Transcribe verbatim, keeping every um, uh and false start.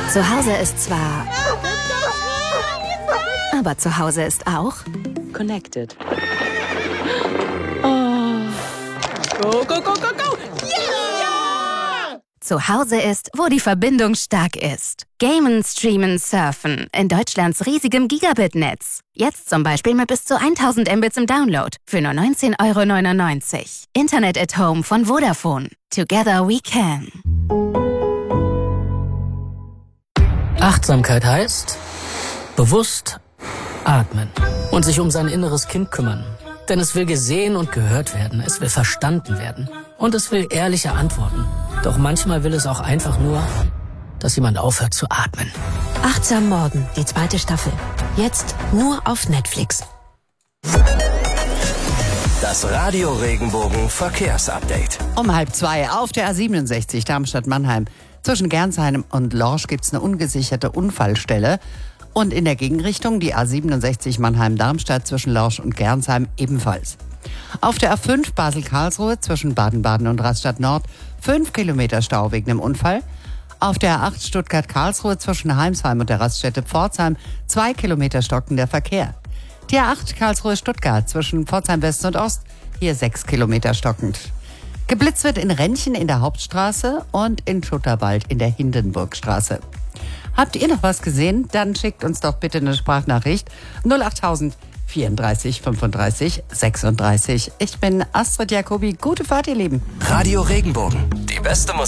Zu Hause ist zwar... Aber zu Hause ist auch... Connected. Oh. Go, go, go, go, go! Yeah! Zu Hause ist, wo die Verbindung stark ist. Gamen, streamen, surfen. In Deutschlands riesigem Gigabit-Netz. Jetzt zum Beispiel mit bis zu tausend Mbits im Download. Für nur neunzehn Euro neunundneunzig. Internet at Home von Vodafone. Together we can. Achtsamkeit heißt bewusst atmen und sich um sein inneres Kind kümmern. Denn es will gesehen und gehört werden, es will verstanden werden und es will ehrliche Antworten. Doch manchmal will es auch einfach nur, dass jemand aufhört zu atmen. Achtsam Morgen, die zweite Staffel. Jetzt nur auf Netflix. Das Radio Regenbogen Verkehrsupdate. Um halb zwei auf der A siebenundsechzig Darmstadt-Mannheim. Zwischen Gernsheim und Lorsch gibt es eine ungesicherte Unfallstelle. Und in der Gegenrichtung die A siebenundsechzig Mannheim-Darmstadt zwischen Lorsch und Gernsheim ebenfalls. Auf der A fünf Basel-Karlsruhe zwischen Baden-Baden und Rastatt Nord fünf Kilometer Stau wegen dem Unfall. Auf der A acht Stuttgart-Karlsruhe zwischen Heimsheim und der Raststätte Pforzheim zwei Kilometer stockender Verkehr. Die A acht Karlsruhe-Stuttgart zwischen Pforzheim West und Ost, hier sechs Kilometer stockend. Geblitzt wird in Rentchen in der Hauptstraße und in Schutterwald in der Hindenburgstraße. Habt ihr noch was gesehen? Dann schickt uns doch bitte eine Sprachnachricht. null achttausend vierunddreißig fünfunddreißig sechsunddreißig. Ich bin Astrid Jacobi. Gute Fahrt, ihr Lieben. Radio Regenbogen. Die beste Musik.